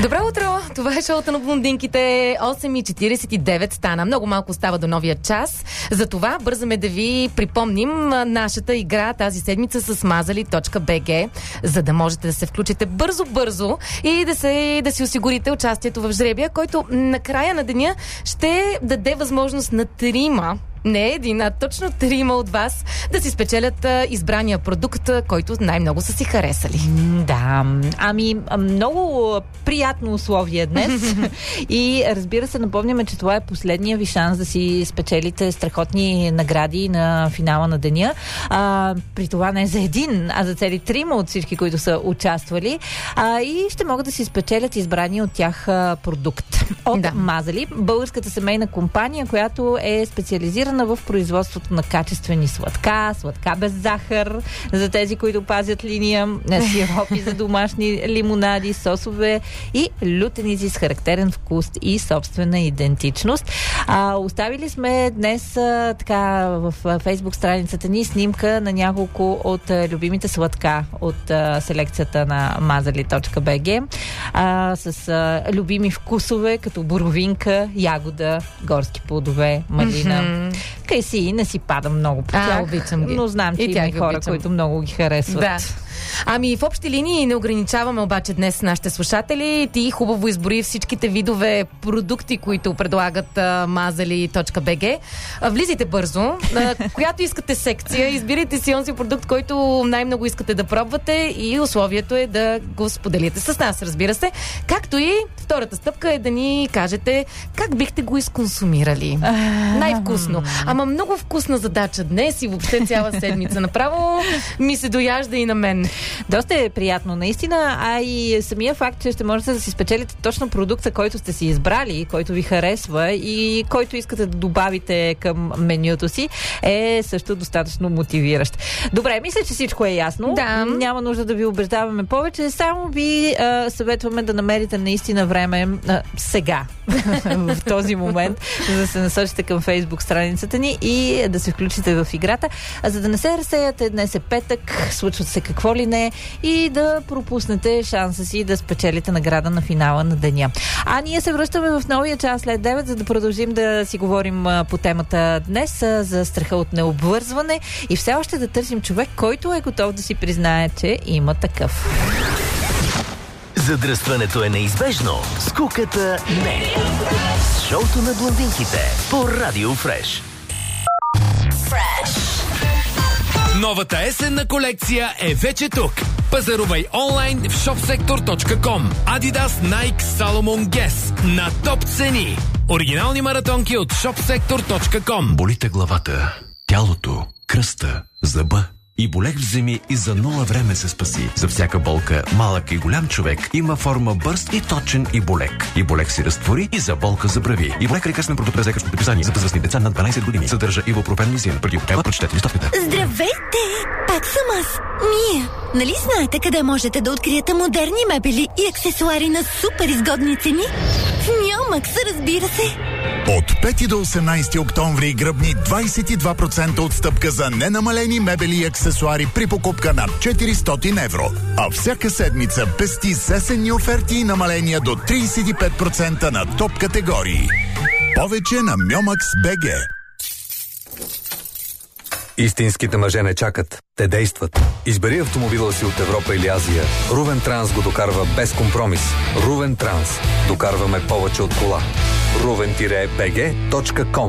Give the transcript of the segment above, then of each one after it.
Добро утро! Това е шоуто на блондинките. 8:49 стана. Много малко остава до новия час. Затова бързаме да ви припомним нашата игра тази седмица с Mazali.bg, за да можете да се включите бързо и да си осигурите участието в жребия, който на края на деня ще даде възможност на трима, не един, а точно трима от вас да си спечелят избрания продукт, който най-много са си харесали. Да, много приятно условие днес. И разбира се, напомняме, че това е последния ви шанс да си спечелите страхотни награди на финала на деня. При това не за един, а за цели трима от всички, които са участвали. И ще могат да си спечелят избрания от тях продукт. От Mazali, българската семейна компания, която е специализирана в производството на качествени сладка без захар, за тези, които пазят линия, сиропи за домашни лимонади, сосове и лютеници с характерен вкус и собствена идентичност. Оставили сме днес в Фейсбук страницата ни снимка на няколко от любимите сладка от селекцията на Mazali.bg с любими вкусове, като боровинка, ягода, горски плодове, малина. Кайси, не си падам много по тях, обичам ги. Но знам, че има и хора, обичам, които много ги харесват. Да. В общи линии не ограничаваме обаче днес нашите слушатели. Ти хубаво избори всичките видове продукти, които предлагат Mazali.bg. Влизайте бързо. Която искате секция, избирайте си онзи продукт, който най-много искате да пробвате, и условието е да го споделите с нас, разбира се. Както и втората стъпка е да ни кажете как бихте го изконсумирали. Най-вкусно. Много вкусна задача днес и въобще цяла седмица. Направо ми се дояжда и на мен. Доста е приятно, наистина, и самия факт, че ще можете да си спечелите точно продукта, който сте си избрали, който ви харесва и който искате да добавите към менюто си, е също достатъчно мотивиращ. Добре, мисля, че всичко е ясно. Да. Няма нужда да ви убеждаваме повече, само ви съветваме да намерите наистина време сега, в този момент, за да се насочите към Фейсбук страницата ни и да се включите в играта. За да не се разсеяте, днес е петък, случват се какво ли не, и да пропуснете шанса си да спечелите награда на финала на деня. Ние се връщаме в новия час след 9, за да продължим да си говорим по темата днес за страха от необвързване и все още да търсим човек, който е готов да си признае, че има такъв. Задръстването е неизбежно, скуката не. Шоуто на блондинките по Радио Фреш. Новата есенна колекция е вече тук. Пазарувай онлайн в shopsektor.com. Adidas, Nike, Salomon, Guess на топ цени. Оригинални маратонки от shopsektor.com. Болите главата, тялото, кръста, зъба и болех вземи и за 0 време се спаси. За всяка болка, малък и голям човек, има форма бърз и точен и болек. И болек си разтвори и за болка забрави. И болек е лекарствен продукт без лекарско предписание за възрастни деца над 12 години. Съдържа ибупрофен лизин. Преди употреба прочетете листовката. Здравейте! Пак съм аз, Мия. Нали знаете къде можете да откриете модерни мебели и аксесуари на супер изгодни цени? В Миомакс, разбира се. От 5 до 18 октомври гръбни 22% отстъпка за ненамалени мебели и аксесуари при покупка над 400 евро. А всяка седмица пести с есенни оферти и намаления до 35% на топ категории. Повече на Miomax.bg. Истинските мъже не чакат. Те действат. Избери автомобила си от Европа или Азия. Рувен Транс го докарва без компромис. Рувен Транс. Докарваме повече от кола. ruven-bg.com.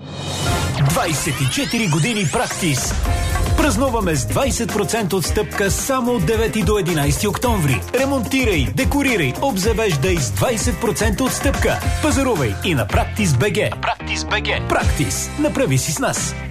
24 години практис. Празнуваме с 20% отстъпка само от 9 до 11 октомври. Ремонтирай, декорирай, обзавеждай с 20% отстъпка. Пазарувай и на Practice.bg. Practice.bg. Practice. Направи си с нас.